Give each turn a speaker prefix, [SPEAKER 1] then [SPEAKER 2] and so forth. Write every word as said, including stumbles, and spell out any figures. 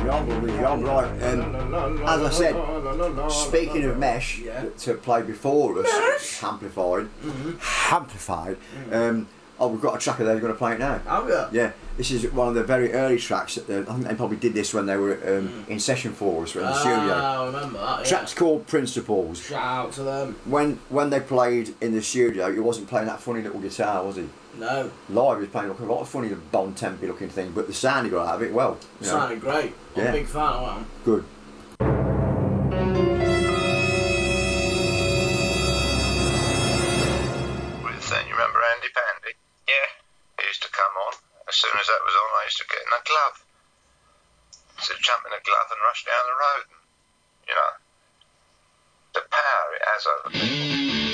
[SPEAKER 1] You're on, you're on right. Um, as I said, speaking of Mesh,
[SPEAKER 2] Yeah.
[SPEAKER 1] to play before us,
[SPEAKER 2] Mesh?
[SPEAKER 1] amplified,
[SPEAKER 2] Mm-hmm.
[SPEAKER 1] amplified. Um, oh, we've got a track of theirs. We're going to play it now.
[SPEAKER 2] Have you?
[SPEAKER 1] Yeah, this is one of the very early tracks. That they, I think they probably did this when they were um,
[SPEAKER 2] Mm.
[SPEAKER 1] in session for us, in the
[SPEAKER 2] Ah,
[SPEAKER 1] studio.
[SPEAKER 2] I remember that. Yeah.
[SPEAKER 1] Track's called Principles.
[SPEAKER 2] Shout out to them.
[SPEAKER 1] When when they played in the studio, he wasn't playing that funny little guitar, was he?
[SPEAKER 2] No.
[SPEAKER 1] Live, he was playing like a lot of funny Bon Tempi looking thing, but the sound he got out of it well. You know.
[SPEAKER 2] Sounded great. I'm
[SPEAKER 1] Yeah.
[SPEAKER 2] a big fan of them.
[SPEAKER 1] Good.
[SPEAKER 3] With, uh, you remember Andy Pandy? Yeah. He used to come on. As soon as that was on, I used to get in a glove. So jump in a glove and rush down the road. And, you know, the power it has over people.